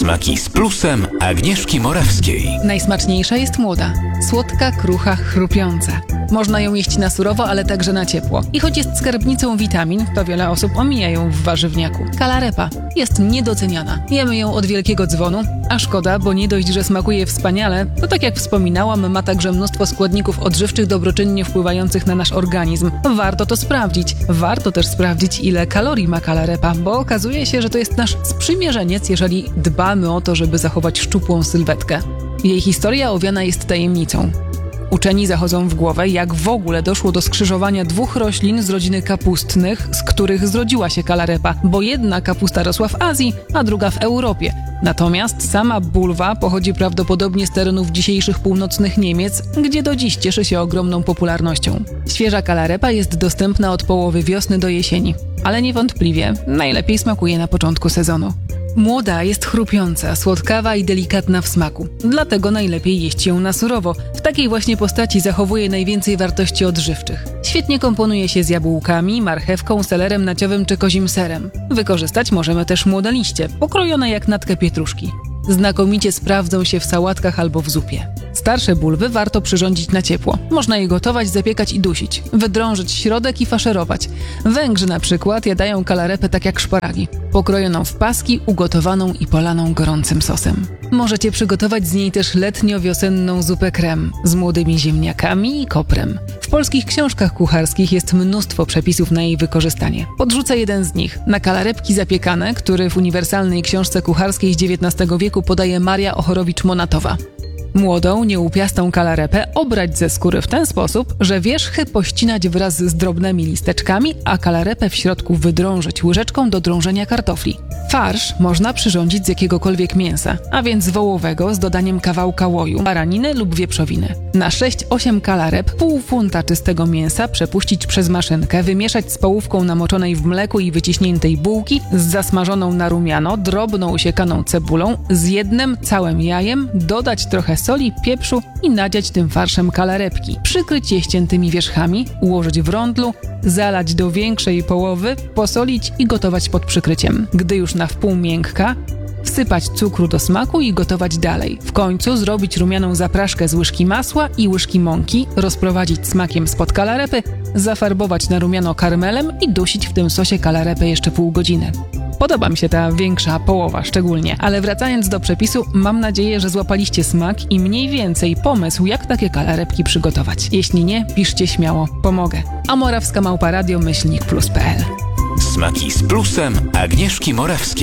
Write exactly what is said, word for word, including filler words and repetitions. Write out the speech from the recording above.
Smaki z plusem Agnieszki Morawskiej. Najsmaczniejsza jest młoda. Słodka, krucha, chrupiąca. Można ją jeść na surowo, ale także na ciepło. I choć jest skarbnicą witamin, to wiele osób omija ją w warzywniaku. Kalarepa jest niedoceniana. Jemy ją od wielkiego dzwonu, a szkoda, bo nie dość, że smakuje wspaniale, to tak jak wspominałam, ma także mnóstwo składników odżywczych dobroczynnie wpływających na nasz organizm. Warto to sprawdzić. Warto też sprawdzić, ile kalorii ma kalarepa, bo okazuje się, że to jest nasz sprzymierzeniec, jeżeli dbamy o to, żeby zachować szczupłą sylwetkę. Jej historia owiana jest tajemnicą. Uczeni zachodzą w głowę, jak w ogóle doszło do skrzyżowania dwóch roślin z rodziny kapustnych, z których zrodziła się kalarepa, bo jedna kapusta rosła w Azji, a druga w Europie. Natomiast sama bulwa pochodzi prawdopodobnie z terenów dzisiejszych północnych Niemiec, gdzie do dziś cieszy się ogromną popularnością. Świeża kalarepa jest dostępna od połowy wiosny do jesieni, ale niewątpliwie najlepiej smakuje na początku sezonu. Młoda jest chrupiąca, słodkawa i delikatna w smaku. Dlatego najlepiej jeść ją na surowo. W takiej właśnie postaci zachowuje najwięcej wartości odżywczych. Świetnie komponuje się z jabłkami, marchewką, selerem naciowym czy kozim serem. Wykorzystać możemy też młode liście, pokrojone jak natkę pietruszki. Znakomicie sprawdzą się w sałatkach albo w zupie. Starsze bulwy warto przyrządzić na ciepło. Można je gotować, zapiekać i dusić, wydrążyć środek i faszerować. Węgrzy na przykład jadają kalarepę tak jak szparagi, pokrojoną w paski, ugotowaną i polaną gorącym sosem. Możecie przygotować z niej też letnio-wiosenną zupę krem z młodymi ziemniakami i koprem. W polskich książkach kucharskich jest mnóstwo przepisów na jej wykorzystanie. Podrzucę jeden z nich. Na kalarepki zapiekane, który w uniwersalnej książce kucharskiej z dziewiętnastego wieku podaje Maria Ochorowicz-Monatowa. Młodą, nieupiastą kalarepę obrać ze skóry w ten sposób, że wierzchy pościnać wraz z drobnymi listeczkami, a kalarepę w środku wydrążyć łyżeczką do drążenia kartofli. Farsz można przyrządzić z jakiegokolwiek mięsa, a więc wołowego z dodaniem kawałka łoju, baraniny lub wieprzowiny. Na sześć osiem kalarep pół funta czystego mięsa przepuścić przez maszynkę, wymieszać z połówką namoczonej w mleku i wyciśniętej bułki, z zasmażoną na rumiano, drobną usiekaną cebulą, z jednym całym jajem, dodać trochę soli, pieprzu i nadziać tym farszem kalarepki. Przykryć je ściętymi wierzchami, ułożyć w rondlu, zalać do większej połowy, posolić i gotować pod przykryciem. Gdy już na wpół miękka, wsypać cukru do smaku i gotować dalej. W końcu zrobić rumianą zapraszkę z łyżki masła i łyżki mąki, rozprowadzić smakiem spod kalarepy, zafarbować na rumiano karmelem i dusić w tym sosie kalarepę jeszcze pół godziny. Podoba mi się ta większa połowa szczególnie, ale wracając do przepisu, mam nadzieję, że złapaliście smak i mniej więcej pomysł, jak takie kalarepki przygotować. Jeśli nie, piszcie śmiało, pomogę. A morawska małpa radio myślnik plus kropka pe el. Smaki z plusem Agnieszki Morawskiej.